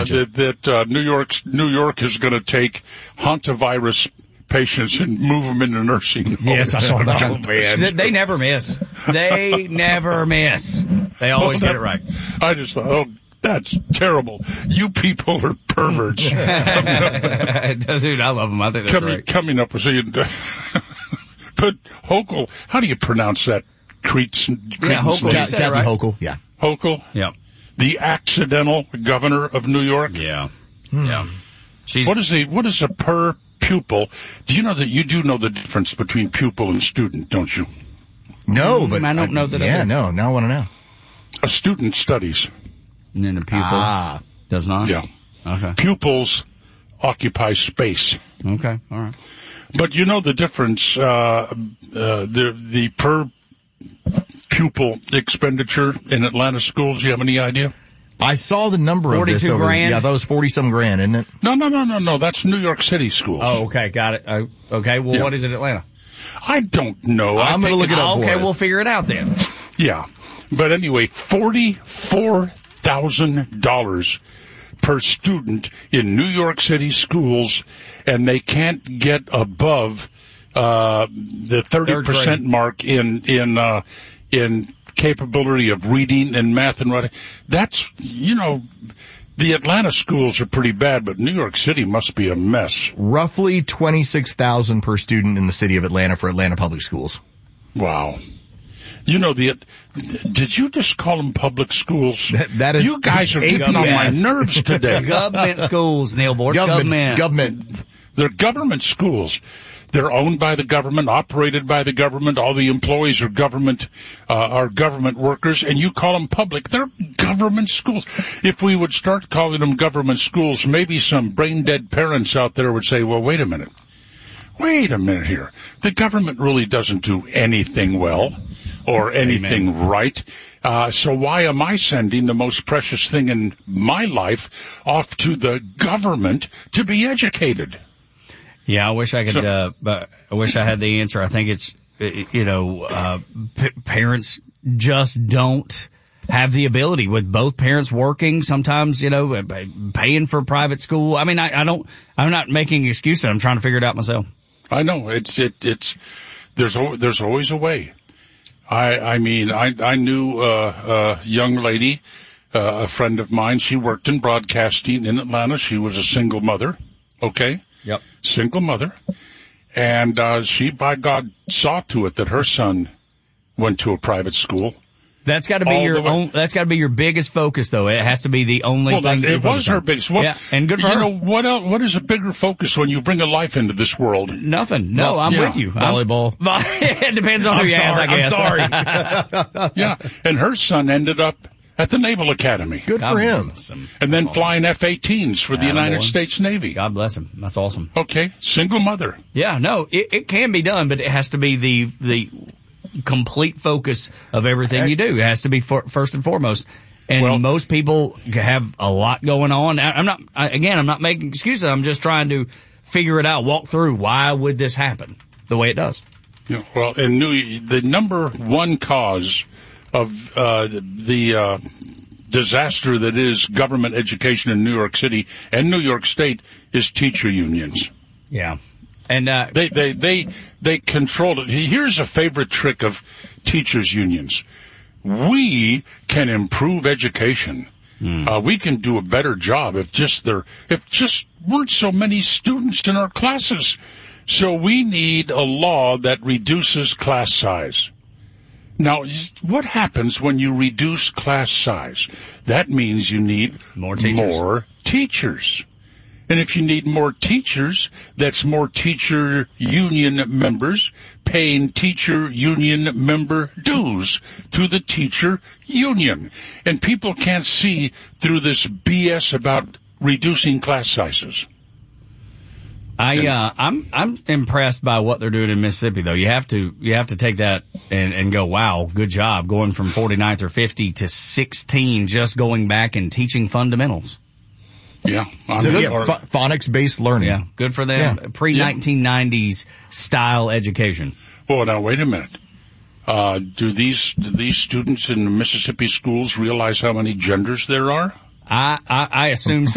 that New York is going to take hantavirus patients and move them into nursing homes. Yes, I saw that. Oh, man. They never miss. They never miss. They always get it right. I just thought, that's terrible. You people are perverts. Dude, I love them. I think they're great. Coming up with saying, but Hochul, how do you pronounce that? Hochul. Kathy right? Hochul, yeah. Hochul? Yeah. The accidental governor of New York? Yeah. Yeah. What is a per pupil? Do you know that you do know the difference between pupil and student, don't you? No, but I don't know that. Yeah, no. Now I want to know. A student studies. And then a pupil does not? Yeah. Okay. Pupils occupy space. Okay. All right. But you know the difference, the per pupil expenditure in Atlanta schools. You have any idea? I saw the number of this. 42 grand? Yeah, that was 40-some grand, isn't it? No. That's New York City schools. Oh, okay. Got it. Okay. Well, Yeah. What is it in Atlanta? I don't know. I'm going to look it up. Okay, we'll figure it out then. Yeah. But anyway, $44,000 per student in New York City schools, and they can't get above the 30% mark in capability of reading and math and writing. That's, the Atlanta schools are pretty bad, but New York City must be a mess. Roughly $26,000 per student in the city of Atlanta for Atlanta public schools. Wow. Did you just call them public schools? That is. You guys are getting on my nerves today. Government schools, Neil Board. Government. They're government schools. They're owned by the government, operated by the government. All the employees are government workers, and you call them public. They're government schools. If we would start calling them government schools, maybe some brain-dead parents out there would say, well, wait a minute here. The government really doesn't do anything well or anything right. So why am I sending the most precious thing in my life off to the government to be educated? Yeah, I wish I could, but I wish I had the answer. I think it's, parents just don't have the ability with both parents working, sometimes, paying for private school. I mean, I'm not making excuses. I'm trying to figure it out myself. I know there's always a way. I knew a young lady, a friend of mine. She worked in broadcasting in Atlanta. She was a single mother. Okay. Yep. Single mother. And, she, by God, saw to it that her son went to a private school. That's got to be that's got to be your biggest focus, though. It has to be the only thing. It was her biggest. Yeah, and good for her. What else? What is a bigger focus when you bring a life into this world? Nothing. No, I'm with you. Volleyball. It depends on who you ask, I guess. I'm sorry. Yeah, and her son ended up at the Naval Academy. Good for him. And then flying F-18s for the United States Navy. God bless him. That's awesome. Okay, single mother. Yeah, no, it can be done, but it has to be the complete focus of everything you do. It has to be first and foremost. And most people have a lot going on. I'm not making excuses. I'm just trying to figure it out, walk through why would this happen the way it does. Yeah, well, the number one cause of the disaster that is government education in New York City and New York State is teacher unions. Yeah. And they controlled it. Here's a favorite trick of teachers unions. We can improve education. We can do a better job if just weren't so many students in our classes. So we need a law that reduces class size. Now, what happens when you reduce class size? That means you need more teachers. And if you need more teachers, that's more teacher union members paying teacher union member dues to the teacher union. And people can't see through this BS about reducing class sizes. I'm impressed by what they're doing in Mississippi, though. You have to take that and go, wow, good job, going from 49th or 50 to 16, just going back and teaching fundamentals. Yeah. Phonics-based learning. Yeah, good for them. Yeah. Pre-1990s style education. Well, now, wait a minute. Do these students in the Mississippi schools realize how many genders there are? I assume so.